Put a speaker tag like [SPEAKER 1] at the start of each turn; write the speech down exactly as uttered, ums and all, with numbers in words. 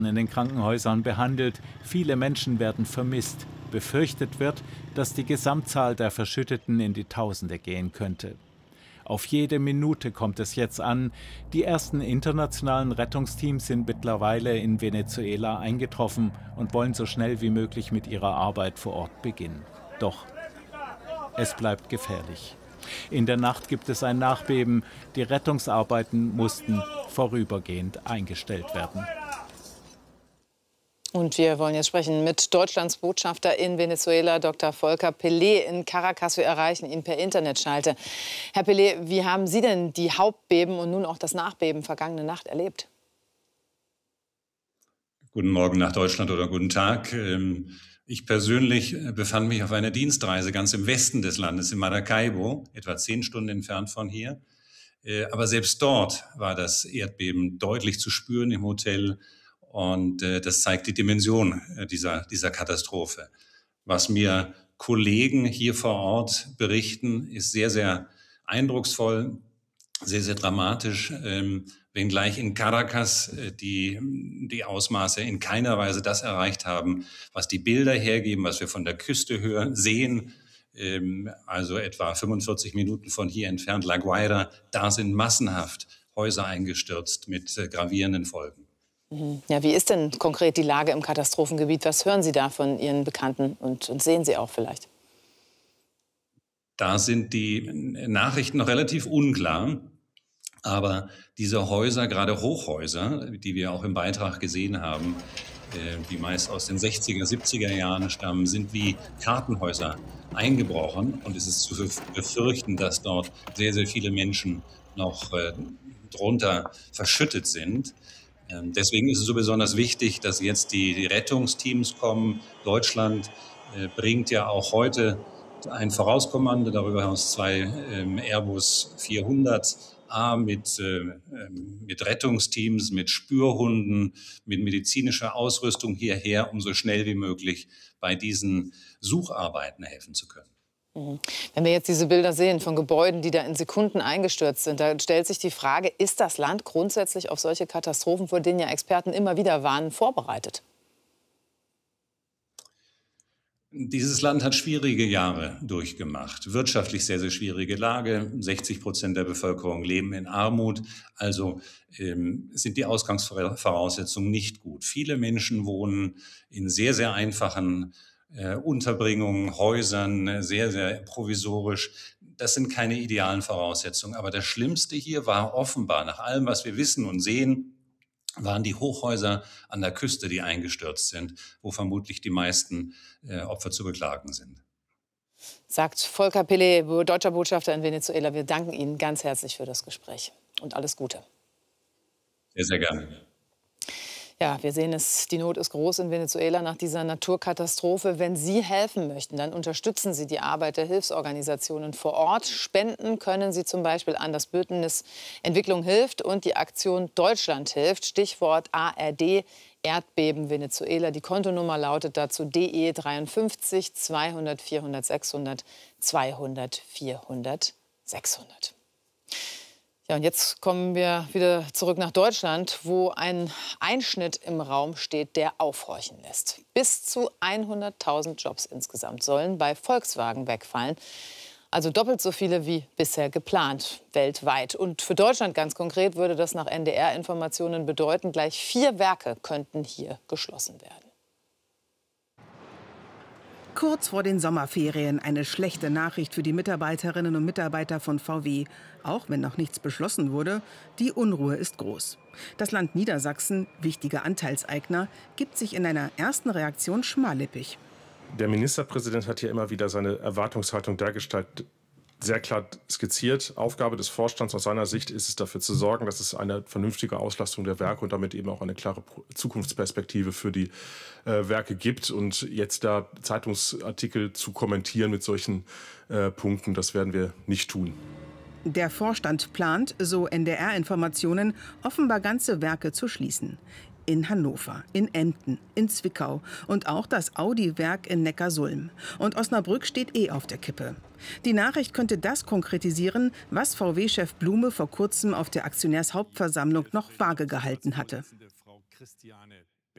[SPEAKER 1] in den Krankenhäusern behandelt. Viele Menschen werden vermisst. Befürchtet wird, dass die Gesamtzahl der Verschütteten in die Tausende gehen könnte. Auf jede Minute kommt es jetzt an. Die ersten internationalen Rettungsteams sind mittlerweile in Venezuela eingetroffen und wollen so schnell wie möglich mit ihrer Arbeit vor Ort beginnen. Doch es bleibt gefährlich. In der Nacht gibt es ein Nachbeben. Die Rettungsarbeiten mussten vorübergehend eingestellt werden.
[SPEAKER 2] Und wir wollen jetzt sprechen mit Deutschlands Botschafter in Venezuela, Doktor Volker Pelé in Caracas. Wir erreichen ihn per Internetschalte. Herr Pelé, wie haben Sie denn die Hauptbeben und nun auch das Nachbeben vergangene Nacht erlebt?
[SPEAKER 3] Guten Morgen nach Deutschland oder guten Tag. Ich persönlich befand mich auf einer Dienstreise ganz im Westen des Landes, in Maracaibo, etwa zehn Stunden entfernt von hier. Aber selbst dort war das Erdbeben deutlich zu spüren im Hotel. Und äh, das zeigt die Dimension äh, dieser, dieser Katastrophe. Was mir Kollegen hier vor Ort berichten, ist sehr, sehr eindrucksvoll, sehr, sehr dramatisch, ähm, wenngleich in Caracas äh, die, die Ausmaße in keiner Weise das erreicht haben, was die Bilder hergeben, was wir von der Küste hören, sehen. Ähm, also etwa fünfundvierzig Minuten von hier entfernt, La Guaira, da sind massenhaft Häuser eingestürzt mit äh, gravierenden Folgen.
[SPEAKER 2] Ja, wie ist denn konkret die Lage im Katastrophengebiet? Was hören Sie da von Ihren Bekannten und, und sehen Sie auch vielleicht?
[SPEAKER 3] Da sind die Nachrichten noch relativ unklar. Aber diese Häuser, gerade Hochhäuser, die wir auch im Beitrag gesehen haben, die meist aus den sechziger, siebziger Jahren stammen, sind wie Kartenhäuser eingebrochen. Und es ist zu befürchten, dass dort sehr, sehr viele Menschen noch drunter verschüttet sind. Deswegen ist es so besonders wichtig, dass jetzt die, die Rettungsteams kommen. Deutschland äh, bringt ja auch heute ein Vorauskommando, darüber hinaus zwei ähm, Airbus vierhundert A mit, äh, mit Rettungsteams, mit Spürhunden, mit medizinischer Ausrüstung hierher, um so schnell wie möglich bei diesen Sucharbeiten helfen zu können.
[SPEAKER 2] Wenn wir jetzt diese Bilder sehen von Gebäuden, die da in Sekunden eingestürzt sind, da stellt sich die Frage, ist das Land grundsätzlich auf solche Katastrophen, vor denen ja Experten immer wieder warnen, vorbereitet?
[SPEAKER 3] Dieses Land hat schwierige Jahre durchgemacht. Wirtschaftlich sehr, sehr schwierige Lage. sechzig Prozent der Bevölkerung leben in Armut. Also ähm, sind die Ausgangsvoraussetzungen nicht gut. Viele Menschen wohnen in sehr, sehr einfachen Äh, Unterbringungen, Häusern, sehr, sehr provisorisch. Das sind keine idealen Voraussetzungen. Aber das Schlimmste hier war offenbar, nach allem, was wir wissen und sehen, waren die Hochhäuser an der Küste, die eingestürzt sind, wo vermutlich die meisten äh, Opfer zu beklagen sind.
[SPEAKER 2] Sagt Volker Pelé, deutscher Botschafter in Venezuela. Wir danken Ihnen ganz herzlich für das Gespräch und alles Gute.
[SPEAKER 3] Sehr, sehr gerne.
[SPEAKER 2] Ja, wir sehen es, die Not ist groß in Venezuela nach dieser Naturkatastrophe. Wenn Sie helfen möchten, dann unterstützen Sie die Arbeit der Hilfsorganisationen vor Ort. Spenden können Sie zum Beispiel an das Bündnis Entwicklung hilft und die Aktion Deutschland hilft. Stichwort A R D, Erdbeben Venezuela. Die Kontonummer lautet dazu D E dreiundfünfzig zweihundert vierhundert sechshundert zweihundert vierhundert sechshundert. Ja, und jetzt kommen wir wieder zurück nach Deutschland, wo ein Einschnitt im Raum steht, der aufhorchen lässt. Bis zu hunderttausend Jobs insgesamt sollen bei Volkswagen wegfallen. Also doppelt so viele wie bisher geplant, weltweit. Und für Deutschland ganz konkret würde das nach N D R-Informationen bedeuten, gleich vier Werke könnten hier geschlossen werden.
[SPEAKER 4] Kurz vor den Sommerferien eine schlechte Nachricht für die Mitarbeiterinnen und Mitarbeiter von V W. Auch wenn noch nichts beschlossen wurde, die Unruhe ist groß. Das Land Niedersachsen, wichtiger Anteilseigner, gibt sich in einer ersten Reaktion schmallippig.
[SPEAKER 5] Der Ministerpräsident hat hier immer wieder seine Erwartungshaltung dergestalt sehr klar skizziert. Aufgabe des Vorstands aus seiner Sicht ist es, dafür zu sorgen, dass es eine vernünftige Auslastung der Werke und damit eben auch eine klare Zukunftsperspektive für die äh, Werke gibt. Und jetzt da Zeitungsartikel zu kommentieren mit solchen äh, Punkten, das werden wir nicht tun.
[SPEAKER 4] Der Vorstand plant, so N D R-Informationen, offenbar ganze Werke zu schließen. In Hannover, in Emden, in Zwickau und auch das Audi-Werk in Neckarsulm. Und Osnabrück steht eh auf der Kippe. Die Nachricht könnte das konkretisieren, was V W-Chef Blume vor kurzem auf der Aktionärshauptversammlung noch vage gehalten hatte.